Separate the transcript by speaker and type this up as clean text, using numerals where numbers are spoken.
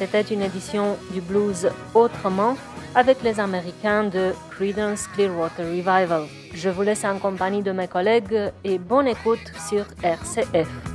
Speaker 1: C'était une édition du blues autrement avec les Américains de Creedence Clearwater Revival. Je vous laisse en compagnie de mes collègues et bonne écoute sur RCF.